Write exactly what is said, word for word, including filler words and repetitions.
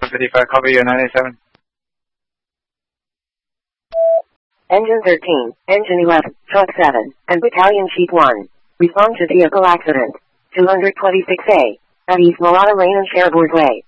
fifty-five, copy you, nine eight seven. Engine thirteen, Engine eleven, Truck seven, and Battalion Chief one. Respond to vehicle accident. two twenty-six A, at East Mulata Lane and Cherbourg Way.